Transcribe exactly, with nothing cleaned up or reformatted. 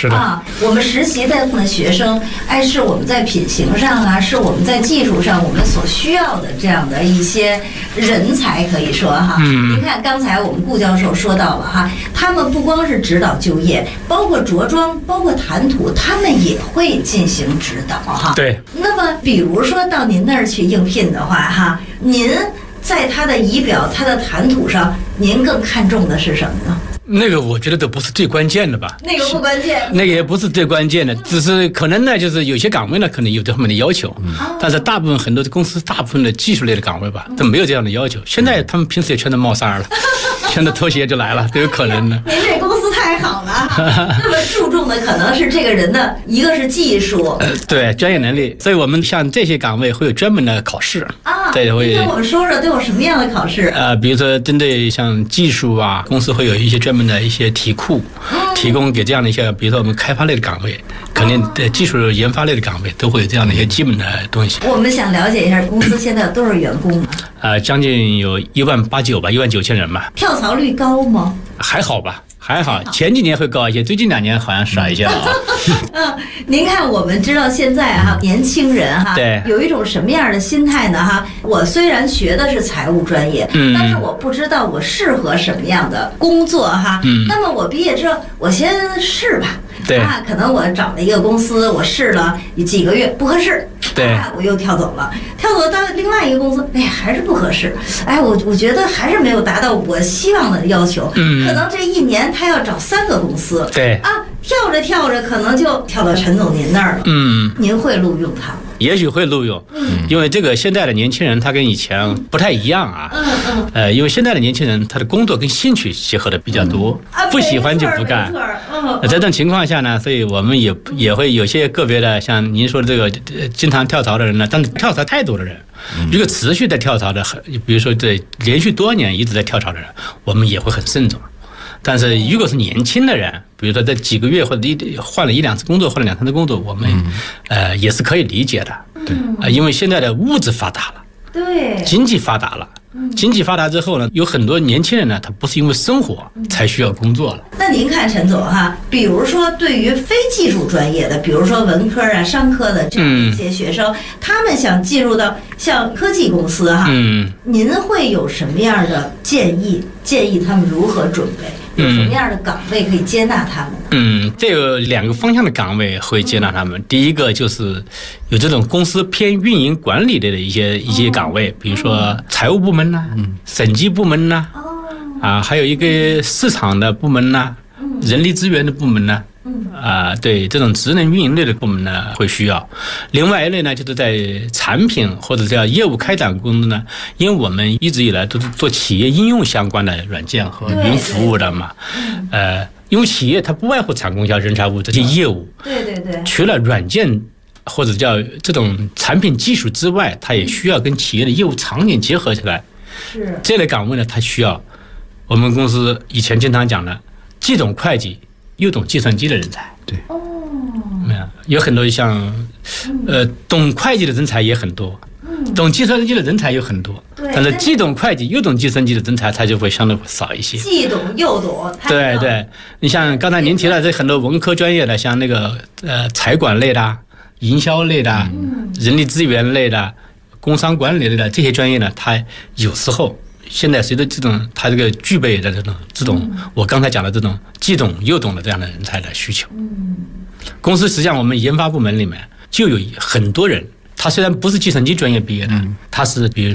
是的啊，我们实习的学生，哎，是我们在品行上啊，是我们在技术上我们所需要的这样的一些人才，可以说哈。嗯。您看刚才我们顾教授说到了哈，他们不光是指导就业，包括着装，包括谈吐，他们也会进行指导哈。 对。 那么，比如说到您那儿去应聘的话哈，您在他的仪表、他的谈吐上，您更看重的是什么呢？ 那个我觉得都不是最关键的吧， 那个不关键， 那个也不是最关键的，只是可能呢，就是有些岗位呢可能有这方面的要求，嗯、但是大部分很多的公司，大部分的技术类的岗位吧，都没有这样的要求。现在他们平时也全都帽衫了，穿着拖鞋就来了，都有可能的。 您这公司太好了，那么注重的可能是这个人的一个是技术， 呃，对，专业能力。所以我们像这些岗位会有专门的考试啊， 对，会。 跟我们说说都有什么样的考试？ 呃，比如说针对像技术啊，公司会有一些专门的一些题库，提供给这样的一些，比如说我们开发类的岗位，肯定的技术研发类的岗位都会有这样的一些基本的东西。 我们想了解一下，公司现在有多少员工？ 呃，将近有一万八九吧，一万九千人吧。 跳槽率高吗？ 还好吧。还好，前几年会高一些，最近两年好像少一些了啊。 嗯，您看，我们知道现在哈，年轻人哈， 对， 有一种什么样的心态呢？哈，我虽然学的是财务专业，嗯，但是我不知道我适合什么样的工作哈。嗯，那么我毕业之后，我先试吧。 对啊，可能我找了一个公司，我试了几个月不合适， 对， 啊、我又跳走了，跳走到另外一个公司，哎，还是不合适，哎，我我觉得还是没有达到我希望的要求，嗯，可能这一年他要找三个公司， 对， 啊，跳着跳着可能就跳到陈总您那儿了，嗯，您会录用他吗？ 也许会录用，嗯，因为这个现在的年轻人他跟以前不太一样啊， 嗯嗯， 呃，因为现在的年轻人他的工作跟兴趣结合的比较多， 嗯啊、 不喜欢就不干， 没错，嗯， 在这种情况下呢，所以我们也也会有些个别的像您说的这个经常跳槽的人呢，但是跳槽太多的人，一个持续在跳槽的，比如说这连续多年一直在跳槽的人，我们也会很慎重。但是如果是年轻的人，比如说在几个月或者一换了一两次工作，换了两三次工作，我们、嗯、呃也是可以理解的。对，呃，因为现在的物质发达了， 对， 经济发达了。经济发达之后呢，有很多年轻人呢，他不是因为生活才需要工作了。 那您看陈总哈，比如说对于非技术专业的，比如说文科啊、商科的这样一些学生，嗯、他们想进入到像科技公司哈，嗯，您会有什么样的建议？建议他们如何准备？有什么样的岗位可以接纳他们呢？ 嗯，这有两个方向的岗位会接纳他们。嗯、第一个就是有这种公司偏运营管理类的一些一些岗位，比如说财务部门呐、啊、嗯、审计部门呐、啊，哦、啊，还有一个市场的部门呐、啊、嗯、人力资源的部门呐、啊。嗯啊，对这种职能运营类的部门呢会需要，另外一类呢就是在产品或者叫业务开展工作呢，因为我们一直以来都是做企业应用相关的软件和云服务的嘛，呃，因为企业它不外乎产供销人财物这些业务， 对对对， 除了软件或者叫这种产品技术之外，它也需要跟企业的业务场景结合起来， 是这类岗位呢，它需要我们公司以前经常讲的既懂会计又懂计算机的人才， 对， 哦， 有很多像，呃，懂会计的人才也很多，嗯、懂计算机的人才有很多，但是既懂会计又懂计算机的人才，他就会相对少一些。 既懂又懂， 对对，你像刚才您提到这很多文科专业的，像那个呃财管类的、营销类的、嗯、人力资源类的、工商管理类的这些专业呢，它有时候。现在随着这种他这个具备的这种这种、嗯、我刚才讲的这种既懂又懂的这样的人才的需求，嗯，公司实际上我们研发部门里面就有很多人，他虽然不是计算机专业毕业的，嗯、他是比如